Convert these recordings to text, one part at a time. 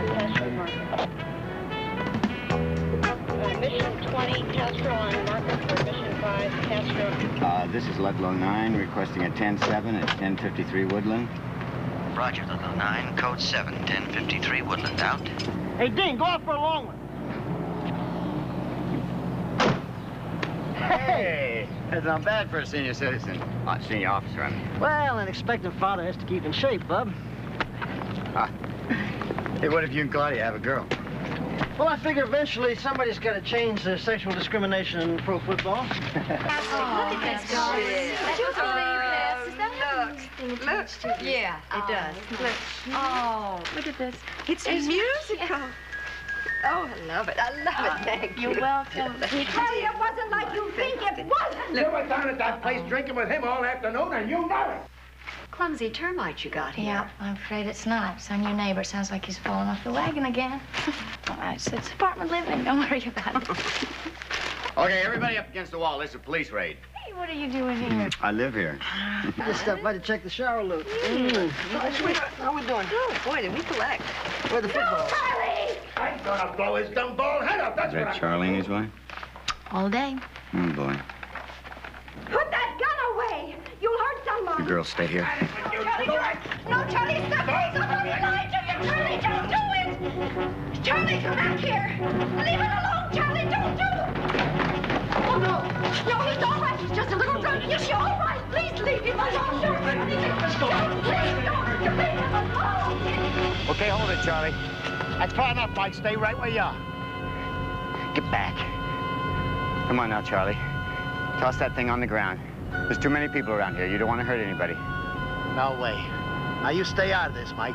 Castro marker. Mission 20, Castro on marker for Mission 5, Castro. This is Ludlow 9, requesting a 10-7 at 1053 Woodland. Roger, Ludlow 9, code 7, 1053 Woodland, out. Hey, Dean, go out for a long one. Hey! That's not bad for a senior citizen. Senior officer, I mean. Well, an expectant father has to keep in shape, bub. Hey, what if you and Claudia have a girl? Well, I figure eventually somebody's got to change the sexual discrimination in pro football. Look at this girl. Did you believe this? Is that Look. Yeah, it does. Look. Oh, look at this. It's musical. Oh, I love it. I love it. Thank you. You're welcome. Hey, it wasn't like you think it wasn't. You were down at that place drinking with him all afternoon, and you know it. Clumsy termite you got here. Yeah, I'm afraid it's not. It's on your neighbor. Sounds like he's fallen off the wagon again. It's apartment living. Don't worry about it. Okay, everybody up against the wall. This is a police raid. Hey, what are you doing here? I live here. I just stopped by to check the shower loop. How we doing? Oh, boy, did we collect. Where the football? I'm gonna blow his dumb bald head up. That's Is what that I'm Charlie and his wife? All day. Oh, boy. Put that gun away. You'll hurt someone. The girls stay here. Charlie, no, Charlie, stop. Somebody lied to you. Charlie, don't do it. Charlie, come back here. Leave it alone, Charlie. Don't do it. Oh, no. No, he's all right. He's just a little drunk. Yes, you're all right. Please leave him alone. Please don't. Leave him alone. Okay, hold it, Charlie. That's far enough, Mike. Stay right where you are. Get back. Come on now, Charlie. Toss that thing on the ground. There's too many people around here. You don't want to hurt anybody. No way. Now, you stay out of this, Mike.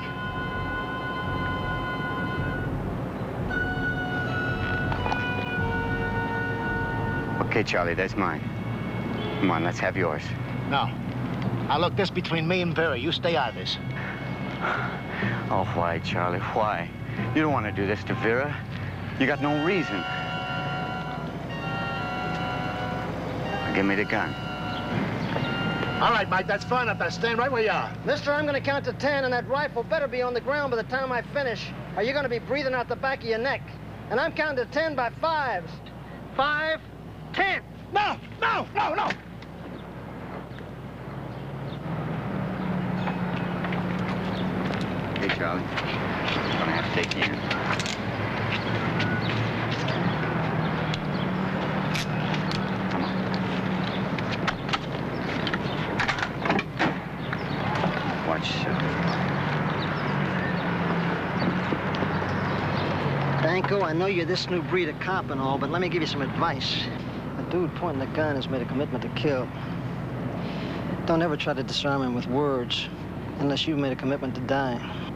Okay, Charlie, that's mine. Come on, let's have yours. No. Now, look, this between me and Vera. You stay out of this. Oh, why, Charlie, why? You don't want to do this to Vera. You got no reason. Now, give me the gun. All right, Mike, that's far enough. Now, stand right where you are. Mister, I'm going to count to 10, and that rifle better be on the ground by the time I finish, or you're going to be breathing out the back of your neck. And I'm counting to 10 by 5s. 5, 10. No, no, no, no. Hey, Charlie. I'm gonna have to take you in. Come on. Watch. Danko, I know you're this new breed of cop and all, but let me give you some advice. The dude pointing the gun has made a commitment to kill. Don't ever try to disarm him with words, unless you've made a commitment to die.